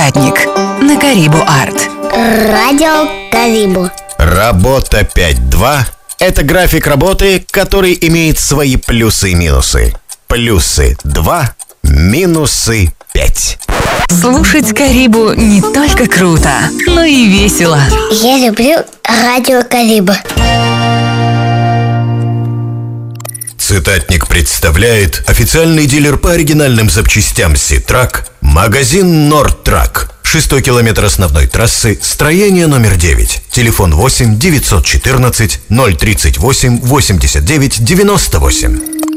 Цитатник на Карибу Арт. Радио Карибу. Работа 5.2 – это график работы, который имеет свои плюсы и минусы. Плюсы 2, минусы 5. Слушать Карибу не только круто, но и весело. Я люблю радио Карибу. Цитатник представляет официальный дилер по оригинальным запчастям Ситрак, магазин Нордтрак. 6-й километр основной трассы, строение номер 9. Телефон 8 914 038 89 98.